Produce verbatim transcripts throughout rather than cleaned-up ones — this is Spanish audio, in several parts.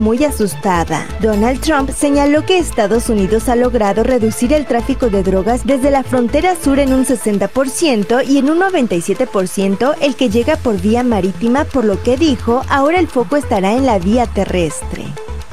muy asustada. Donald Trump señaló que Estados Unidos ha logrado reducir el tráfico de drogas desde la frontera sur en un sesenta por ciento y en un noventa y siete por ciento el que llega por vía marítima, por lo que dijo, ahora el foco estará en la vía terrestre.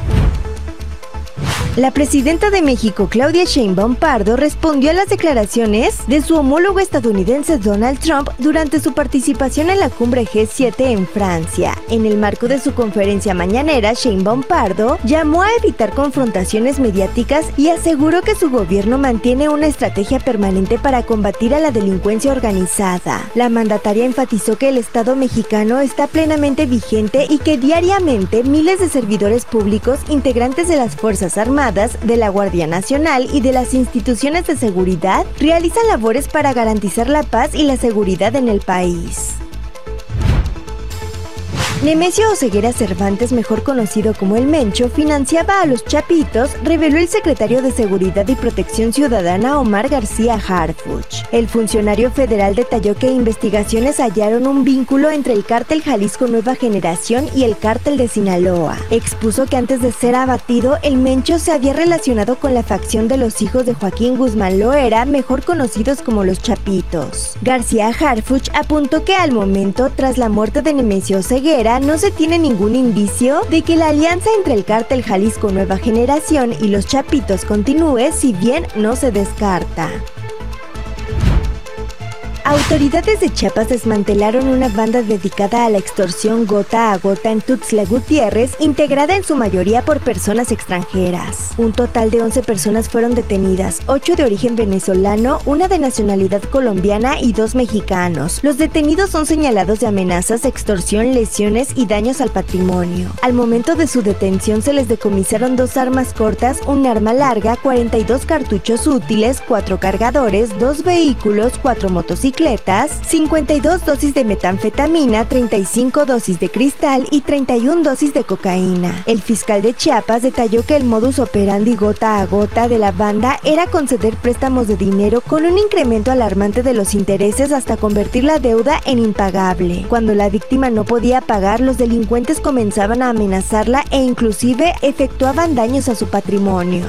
La presidenta de México, Claudia Sheinbaum Pardo, respondió a las declaraciones de su homólogo estadounidense Donald Trump durante su participación en la cumbre G siete en Francia. En el marco de su conferencia mañanera, Sheinbaum Pardo llamó a evitar confrontaciones mediáticas y aseguró que su gobierno mantiene una estrategia permanente para combatir a la delincuencia organizada. La mandataria enfatizó que el Estado mexicano está plenamente vigente y que diariamente miles de servidores públicos, integrantes de las Fuerzas Armadas, de la Guardia Nacional y de las instituciones de seguridad realizan labores para garantizar la paz y la seguridad en el país. Nemesio Oseguera Cervantes, mejor conocido como El Mencho, financiaba a los Chapitos, reveló el secretario de Seguridad y Protección Ciudadana Omar García Harfuch. El funcionario federal detalló que investigaciones hallaron un vínculo entre el cártel Jalisco Nueva Generación y el cártel de Sinaloa. Expuso que antes de ser abatido, El Mencho se había relacionado con la facción de los hijos de Joaquín Guzmán Loera, mejor conocidos como los Chapitos. García Harfuch apuntó que al momento, tras la muerte de Nemesio Oseguera, no se tiene ningún indicio de que la alianza entre el cártel Jalisco Nueva Generación y los Chapitos continúe, si bien no se descarta. Autoridades de Chiapas desmantelaron una banda dedicada a la extorsión gota a gota en Tuxtla Gutiérrez, integrada en su mayoría por personas extranjeras. Un total de once personas fueron detenidas, ocho de origen venezolano, una de nacionalidad colombiana y dos mexicanos. Los detenidos son señalados de amenazas, extorsión, lesiones y daños al patrimonio. Al momento de su detención se les decomisaron dos armas cortas, un arma larga, cuarenta y dos cartuchos útiles, cuatro cargadores, dos vehículos, cuatro motocicletas, cincuenta y dos dosis de metanfetamina, treinta y cinco dosis de cristal y treinta y una dosis de cocaína. El fiscal de Chiapas detalló que el modus operandi gota a gota de la banda era conceder préstamos de dinero con un incremento alarmante de los intereses hasta convertir la deuda en impagable. Cuando la víctima no podía pagar, los delincuentes comenzaban a amenazarla e inclusive efectuaban daños a su patrimonio.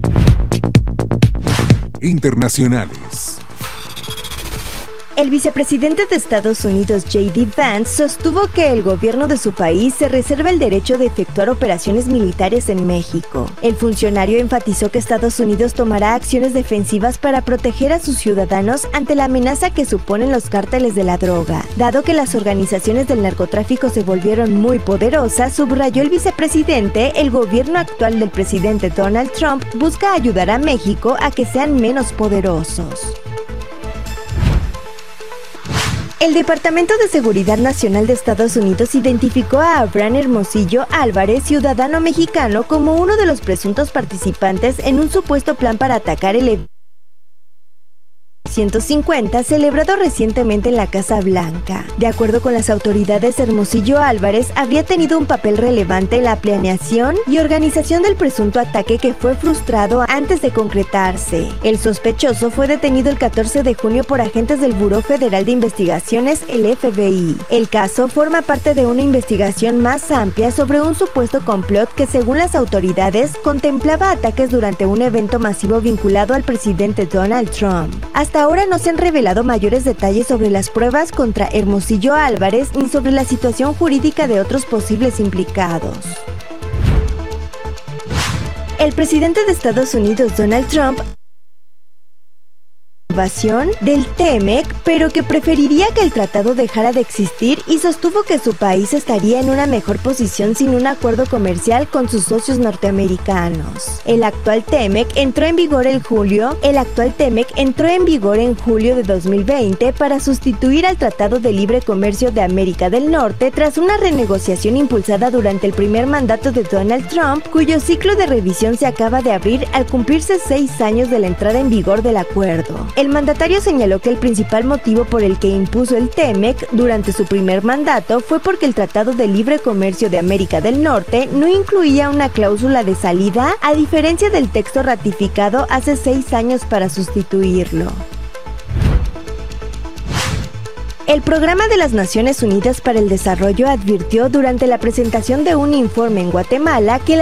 Internacionales. El vicepresidente de Estados Unidos, J D Vance, sostuvo que el gobierno de su país se reserva el derecho de efectuar operaciones militares en México. El funcionario enfatizó que Estados Unidos tomará acciones defensivas para proteger a sus ciudadanos ante la amenaza que suponen los cárteles de la droga. Dado que las organizaciones del narcotráfico se volvieron muy poderosas, subrayó el vicepresidente, el gobierno actual del presidente Donald Trump busca ayudar a México a que sean menos poderosos. El Departamento de Seguridad Nacional de Estados Unidos identificó a Abraham Hermosillo Álvarez, ciudadano mexicano, como uno de los presuntos participantes en un supuesto plan para atacar el evento ciento cincuenta celebrado recientemente en la Casa Blanca. De acuerdo con las autoridades, Hermosillo Álvarez habría tenido un papel relevante en la planeación y organización del presunto ataque, que fue frustrado antes de concretarse. El sospechoso fue detenido el catorce de junio por agentes del Buró Federal de Investigaciones, el F B I. El caso forma parte de una investigación más amplia sobre un supuesto complot que, según las autoridades, contemplaba ataques durante un evento masivo vinculado al presidente Donald Trump. Hasta ahora no se han revelado mayores detalles sobre las pruebas contra Hermosillo Álvarez ni sobre la situación jurídica de otros posibles implicados. El presidente de Estados Unidos, Donald Trump, del T M E C, pero que preferiría que el tratado dejara de existir, y sostuvo que su país estaría en una mejor posición sin un acuerdo comercial con sus socios norteamericanos. El actual T M E C entró en vigor en julio, el actual T M E C entró en vigor en julio de dos mil veinte para sustituir al Tratado de Libre Comercio de América del Norte tras una renegociación impulsada durante el primer mandato de Donald Trump, cuyo ciclo de revisión se acaba de abrir al cumplirse seis años de la entrada en vigor del acuerdo. El mandatario señaló que el principal motivo por el que impuso el T M E C durante su primer mandato fue porque el Tratado de Libre Comercio de América del Norte no incluía una cláusula de salida, a diferencia del texto ratificado hace seis años para sustituirlo. El Programa de las Naciones Unidas para el Desarrollo advirtió durante la presentación de un informe en Guatemala que la